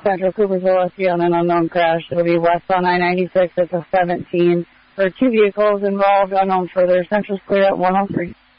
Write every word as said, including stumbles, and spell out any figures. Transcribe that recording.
Central Coopersville, S C on an unknown crash. It'll be west on I ninety-six at the seventeen. There are two vehicles involved, unknown further. Central's clear at one oh three.